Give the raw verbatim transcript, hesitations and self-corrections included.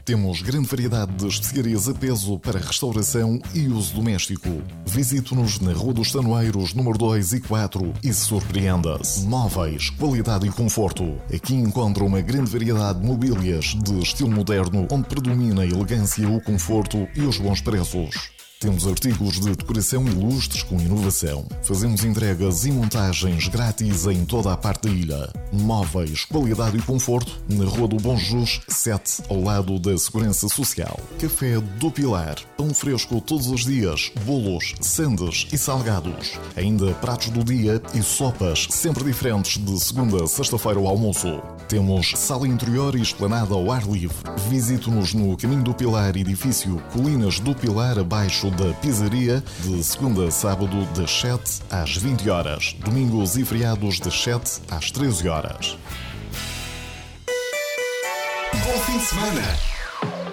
Temos grande variedade de especiarias a peso para restauração e uso doméstico. Visite-nos na Rua dos Tanoeiros, número dois e quatro e surpreenda-se. Móveis, qualidade e conforto. Aqui encontra uma grande variedade de mobílias de estilo moderno, onde predomina a elegância, o conforto e os bons preços. Temos artigos de decoração ilustres com inovação. Fazemos entregas e montagens grátis em toda a parte da ilha. Móveis, qualidade e conforto na Rua do Bom Jesus sete, ao lado da Segurança Social. Café do Pilar. Pão fresco todos os dias. Bolos, sandes e salgados. Ainda pratos do dia e sopas sempre diferentes de segunda a sexta-feira ao almoço. Temos sala interior e esplanada ao ar livre. Visite-nos no Caminho do Pilar, edifício Colinas do Pilar, abaixo da pizzaria, de segunda a sábado das sete às vinte horas, domingos e feriados das sete às treze horas. Bom fim de semana!